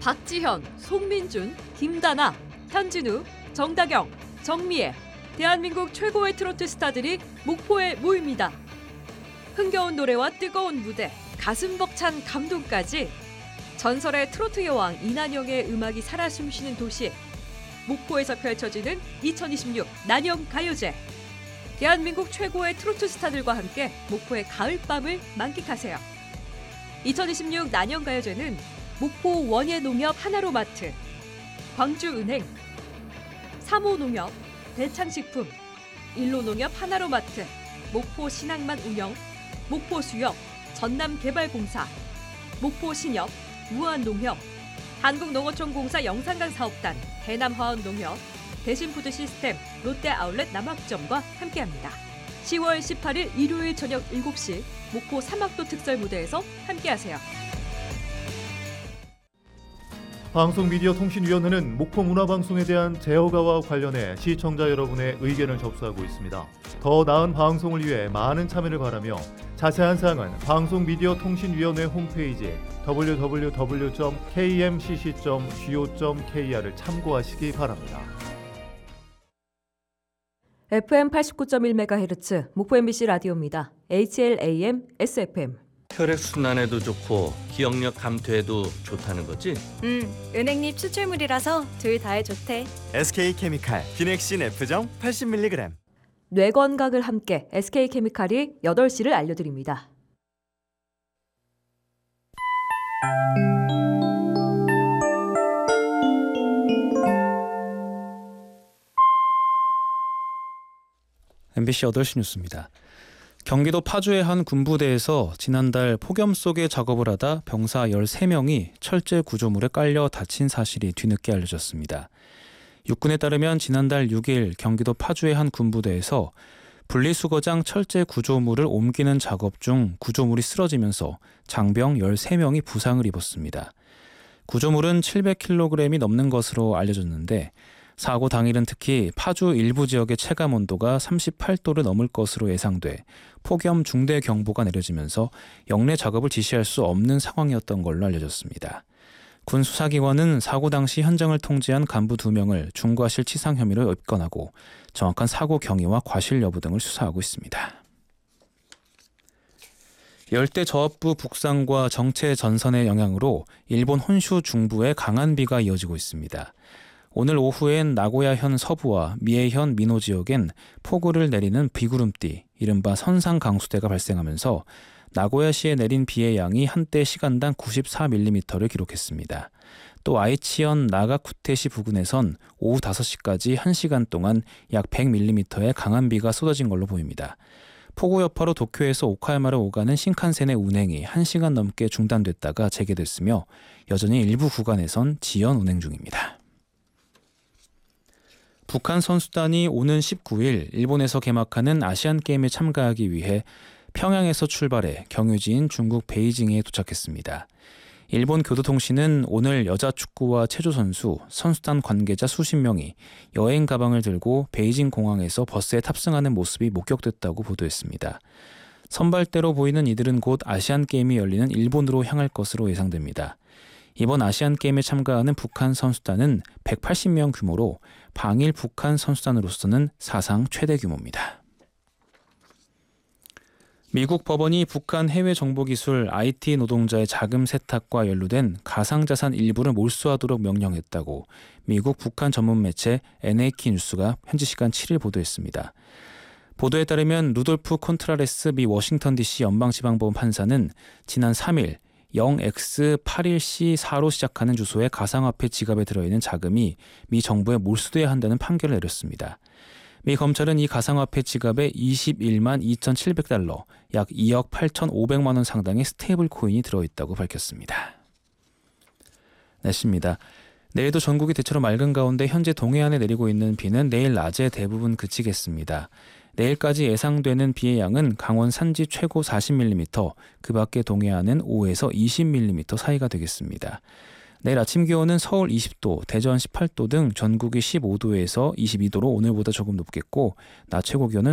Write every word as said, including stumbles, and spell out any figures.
박지현, 송민준, 김다나, 현진우, 정다경, 정미애, 대한민국 최고의 트로트 스타들이 목포에 모입니다. 흥겨운 노래와 뜨거운 무대, 가슴 벅찬 감동까지 전설의 트로트 여왕 이난영의 음악이 살아 숨쉬는 도시 목포에서 펼쳐지는 이천이십육 난영가요제. 대한민국 최고의 트로트 스타들과 함께 목포의 가을밤을 만끽하세요. 이천이십육 난영가요제는 목포 원예농협 하나로마트, 광주은행, 삼호농협, 대창식품, 일로농협 하나로마트, 목포신항만 운영, 목포수협, 전남개발공사, 목포신협, 무한농협, 한국농어촌공사 영산강 사업단, 대남화원농협, 대신푸드시스템, 롯데아울렛 남학점과 함께합니다. 시월 십팔일 일요일 저녁 일곱 시 목포 삼학도 특설 무대에서 함께하세요. 방송미디어통신위원회는 목포문화방송에 대한 제어가와 관련해 시청자 여러분의 의견을 접수하고 있습니다. 더 나은 방송을 위해 많은 참여를 바라며 자세한 사항은 방송미디어통신위원회 홈페이지 더블유 더블유 더블유 점 케이엠씨씨 점 지오 점 케이알을 참고하시기 바랍니다. 에프엠 팔십구 점 일 메가헤르츠 목포 엠비씨 라디오입니다. 에이치엘에이엠, 에스에프엠. 혈액순환에도 좋고 기억력 감퇴에도 좋다는 거지? 음, 은행잎 추출물이라서 둘 다에 좋대. 에스케이케미칼 비넥신 F정 팔십 밀리그램. 뇌 건강을 함께 에스케이케미칼이 여덟 시를 알려드립니다. 엠비씨 여덟 시 뉴스입니다. 경기도 파주의 한 군부대에서 지난달 폭염 속에 작업을 하다 병사 열세 명이 철제 구조물에 깔려 다친 사실이 뒤늦게 알려졌습니다. 육군에 따르면 지난달 육 일 경기도 파주의 한 군부대에서 분리수거장 철제 구조물을 옮기는 작업 중 구조물이 쓰러지면서 장병 열세 명이 부상을 입었습니다. 구조물은 칠백 킬로그램이 넘는 것으로 알려졌는데 사고 당일은 특히 파주 일부 지역의 체감 온도가 삼십팔 도를 넘을 것으로 예상돼 폭염 중대 경보가 내려지면서 영내 작업을 지시할 수 없는 상황이었던 걸로 알려졌습니다. 군 수사기관은 사고 당시 현장을 통제한 간부 두 명을 중과실 치상 혐의로 입건하고 정확한 사고 경위와 과실 여부 등을 수사하고 있습니다. 열대 저압부 북상과 정체 전선의 영향으로 일본 혼슈 중부에 강한 비가 이어지고 있습니다. 오늘 오후엔 나고야현 서부와 미에현 미노 지역엔 폭우를 내리는 비구름띠, 이른바 선상강수대가 발생하면서 나고야시에 내린 비의 양이 한때 시간당 구십사 밀리미터를 기록했습니다. 또 아이치현 나가쿠테시 부근에선 오후 다섯 시까지 한 시간 동안 약 백 밀리미터의 강한 비가 쏟아진 걸로 보입니다. 폭우 여파로 도쿄에서 오카야마를 오가는 신칸센의 운행이 한 시간 넘게 중단됐다가 재개됐으며 여전히 일부 구간에선 지연 운행 중입니다. 북한 선수단이 오는 십구 일 일본에서 개막하는 아시안게임에 참가하기 위해 평양에서 출발해 경유지인 중국 베이징에 도착했습니다. 일본 교도통신은 오늘 여자 축구와 체조 선수, 선수단 관계자 수십 명이 여행 가방을 들고 베이징 공항에서 버스에 탑승하는 모습이 목격됐다고 보도했습니다. 선발대로 보이는 이들은 곧 아시안게임이 열리는 일본으로 향할 것으로 예상됩니다. 이번 아시안게임에 참가하는 북한 선수단은 백팔십 명 규모로 방일 북한 선수단으로서는 사상 최대 규모입니다. 미국 법원이 북한 해외 정보기술 아이티 노동자의 자금 세탁과 연루된 가상자산 일부를 몰수하도록 명령했다고 미국 북한 전문 매체 엔에이케이 뉴스가 현지 시간 칠 일 보도했습니다. 보도에 따르면 루돌프 콘트라레스 미 워싱턴 디씨 연방지방법원 판사는 지난 삼 일 영 엑스 팔일 씨 사로 시작하는 주소의 가상화폐 지갑에 들어있는 자금이 미 정부에 몰수돼야 한다는 판결을 내렸습니다. 미 검찰은 이 가상화폐 지갑에 이십일만 이천칠백 달러, 약 이억 팔천오백만 원 상당의 스테이블 코인이 들어있다고 밝혔습니다. 날씨입니다. 내일도 전국이 대체로 맑은 가운데 현재 동해안에 내리고 있는 비는 내일 낮에 대부분 그치겠습니다. 내일까지 예상되는 비의 양은 강원 산지 최고 사십 밀리미터, 그 밖에 동해안은 오에서 이십 밀리미터 사이가 되겠습니다. 내일 아침 기온은 서울 이십 도, 대전 십팔 도 등 전국이 십오 도에서 이십이 도로 오늘보다 조금 높겠고 낮 최고 기온은